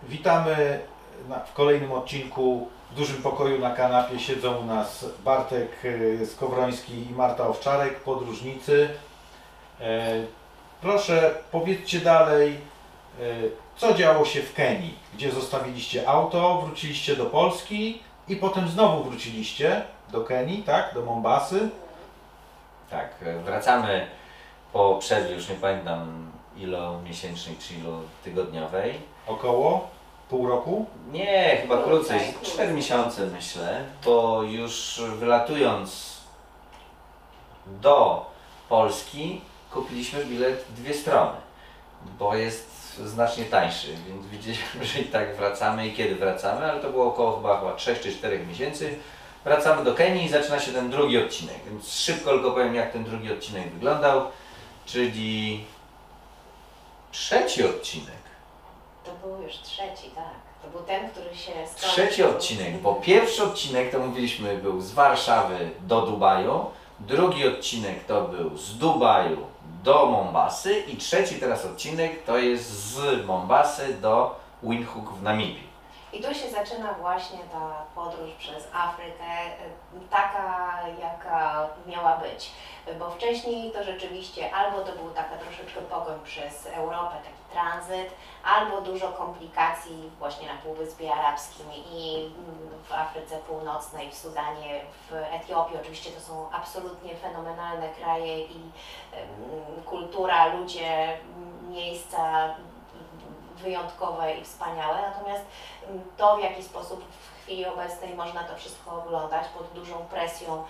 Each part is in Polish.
Witamy w kolejnym odcinku. W dużym pokoju na kanapie siedzą u nas Bartek Skowroński i Marta Owczarek, podróżnicy. Proszę, powiedzcie dalej, co działo się w Kenii, gdzie zostawiliście auto, wróciliście do Polski i potem znowu wróciliście do Kenii, tak? Do Mombasy. Tak, wracamy po przerwie, już nie pamiętam ilomiesięcznej czy ilotygodniowej. Około pół roku? Nie, chyba krócej, 4 miesiące myślę, bo już wylatując do Polski kupiliśmy bilet w dwie strony, bo jest znacznie tańszy, więc widzieliśmy, że i tak wracamy i kiedy wracamy, ale to było około chyba 3 czy 4 miesięcy. Wracamy do Kenii i zaczyna się ten drugi odcinek, więc szybko tylko powiem, jak ten drugi odcinek wyglądał, czyli trzeci odcinek. To był już trzeci, tak. To był ten, który się skończył. Trzeci odcinek, bo pierwszy odcinek, to mówiliśmy, był z Warszawy do Dubaju, drugi odcinek to był z Dubaju do Mombasy i trzeci teraz odcinek to jest z Mombasy do Windhoek w Namibii. I tu się zaczyna właśnie ta podróż przez Afrykę, taka jaka miała być. Bo wcześniej to rzeczywiście albo to był taka troszeczkę pogoń przez Europę, taki tranzyt, albo dużo komplikacji właśnie na Półwyspie Arabskim i w Afryce Północnej, w Sudanie, w Etiopii. Oczywiście to są absolutnie fenomenalne kraje i kultura, ludzie, miejsca wyjątkowe i wspaniałe, natomiast to, w jaki sposób w chwili obecnej można to wszystko oglądać pod dużą presją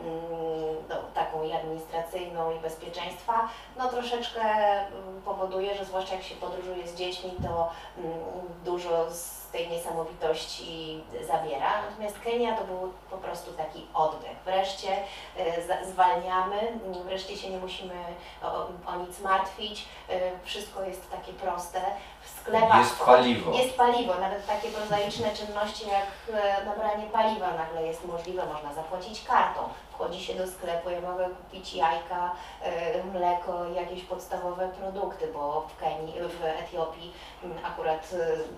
taką i administracyjną i bezpieczeństwa, no troszeczkę powoduje, że zwłaszcza jak się podróżuje z dziećmi, to dużo z tej niesamowitości zabiera. Natomiast Kenia to był po prostu taki oddech. Wreszcie zwalniamy, wreszcie się nie musimy o nic martwić, wszystko jest takie proste. W sklepach Jest paliwo. Jest paliwo, nawet takie prozaiczne czynności jak nabranie paliwa nagle jest możliwe, można zapłacić kartą. Wchodzi się do sklepu, ja mogę kupić jajka, mleko, jakieś podstawowe produkty, bo w Kenii, w Etiopii akurat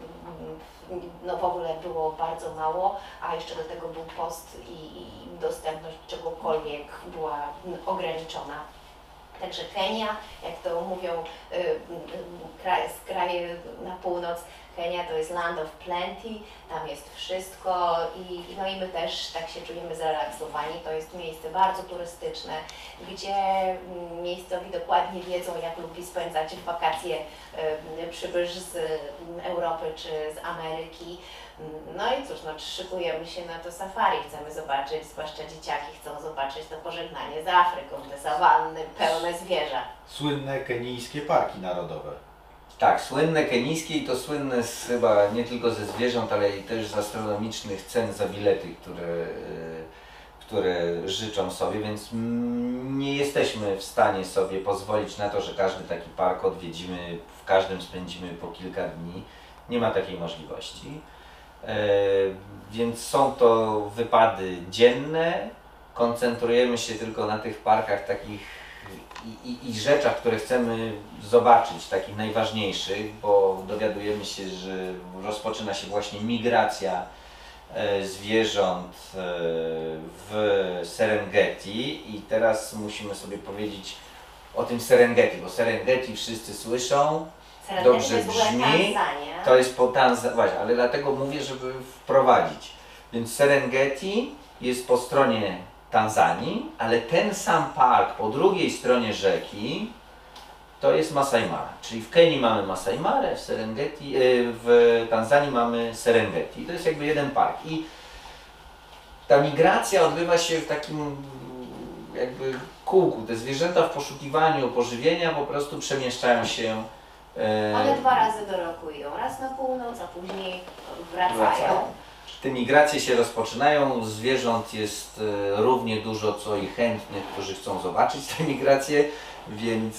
no w ogóle było bardzo mało, a jeszcze do tego był post i dostępność czegokolwiek była ograniczona. Także Kenia, jak to mówią kraje na północ, Kenia to jest land of plenty, tam jest wszystko no i my też tak się czujemy zrelaksowani. To jest miejsce bardzo turystyczne, gdzie miejscowi dokładnie wiedzą, jak lubi spędzać wakacje przybysz z Europy czy z Ameryki. No i cóż, no szykujemy się na to safari, chcemy zobaczyć, zwłaszcza dzieciaki chcą zobaczyć to pożegnanie z Afryką, te sawanny pełne zwierza. Słynne kenijskie parki narodowe. Tak, słynne kenijskie i to słynne chyba nie tylko ze zwierząt, ale i też z astronomicznych cen za bilety, które życzą sobie, więc nie jesteśmy w stanie sobie pozwolić na to, że każdy taki park odwiedzimy, w każdym spędzimy po kilka dni. Nie ma takiej możliwości. Więc są to wypady dzienne, koncentrujemy się tylko na tych parkach takich i rzeczach, które chcemy zobaczyć, takich najważniejszych, bo dowiadujemy się, że rozpoczyna się właśnie migracja zwierząt w Serengeti i teraz musimy sobie powiedzieć o tym Serengeti, bo Serengeti wszyscy słyszą, dobrze brzmi, to jest po Tanzanii, właśnie, ale dlatego mówię, żeby wprowadzić. Więc Serengeti jest po stronie Tanzanii, ale ten sam park po drugiej stronie rzeki to jest Masai Mara. Czyli w Kenii mamy Masai Marę, w Serengeti, w Tanzanii mamy Serengeti. To jest jakby jeden park. I ta migracja odbywa się w takim jakby kółku. Te zwierzęta w poszukiwaniu pożywienia po prostu przemieszczają się. One 2 razy do roku idą, raz na północ, a później wracają. Te migracje się rozpoczynają, zwierząt jest równie dużo, co i chętnych, którzy chcą zobaczyć te migracje, więc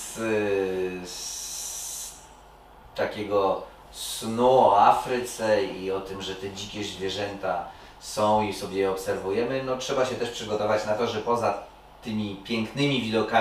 z takiego snu o Afryce i o tym, że te dzikie zwierzęta są i sobie je obserwujemy, no trzeba się też przygotować na to, że poza tymi pięknymi widokami